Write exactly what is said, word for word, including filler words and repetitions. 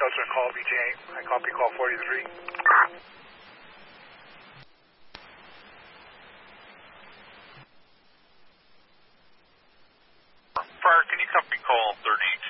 Browser, call B J. I copy call forty-three. Prior, can you copy call thirty-two?